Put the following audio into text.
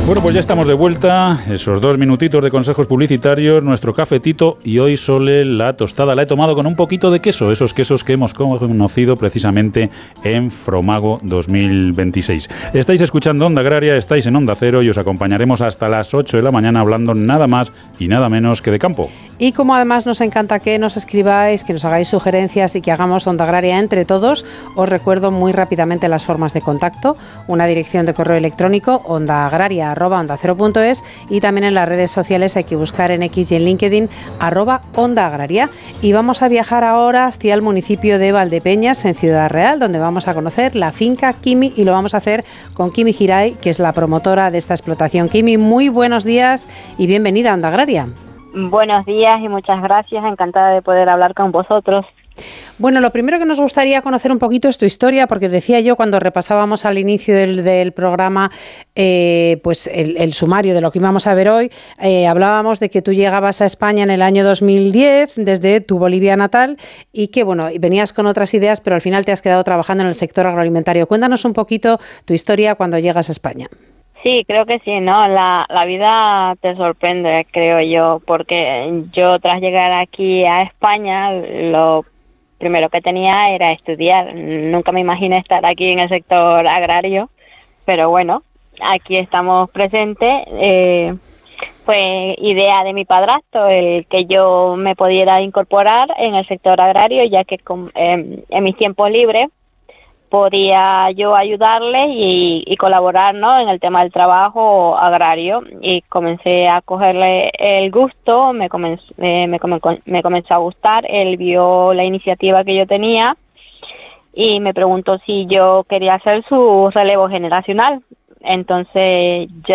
Bueno, pues ya estamos de vuelta, esos 2 minutitos de consejos publicitarios, nuestro cafetito y hoy Sole la tostada la he tomado con un poquito de queso, esos quesos que hemos conocido precisamente en Fromago 2026. Estáis escuchando Onda Agraria, estáis en Onda Cero y os acompañaremos hasta las 8 de la mañana hablando nada más y nada menos que de campo. Y como además nos encanta que nos escribáis, que nos hagáis sugerencias y que hagamos Onda Agraria entre todos, os recuerdo muy rápidamente las formas de contacto, una dirección de correo electrónico ondaagraria@ondacero.es y también en las redes sociales hay que buscar en X y en LinkedIn @Onda Agraria. Y vamos a viajar ahora hacia el municipio de Valdepeñas, en Ciudad Real, donde vamos a conocer la finca Kimi y lo vamos a hacer con Kimi Giray, que es la promotora de esta explotación. Kimi, muy buenos días y bienvenida a Onda Agraria. Buenos días y muchas gracias, encantada de poder hablar con vosotros. Bueno, lo primero que nos gustaría conocer un poquito es tu historia, porque decía yo cuando repasábamos al inicio del programa pues el sumario de lo que íbamos a ver hoy, hablábamos de que tú llegabas a España en el año 2010 desde tu Bolivia natal y que bueno, venías con otras ideas, pero al final te has quedado trabajando en el sector agroalimentario. Cuéntanos un poquito tu historia cuando llegas a España. Sí, creo que sí, ¿no? La vida te sorprende, creo yo, porque yo tras llegar aquí a España, lo primero que tenía era estudiar. Nunca me imaginé estar aquí en el sector agrario, pero bueno, aquí estamos presentes. Fue idea de mi padrastro el que yo me pudiera incorporar en el sector agrario, ya que en mis tiempos libres podía yo ayudarles y colaborar, ¿no?, en el tema del trabajo agrario, y comencé a cogerle el gusto, me comenzó a gustar. Él vio la iniciativa que yo tenía y me preguntó si yo quería hacer su relevo generacional. Entonces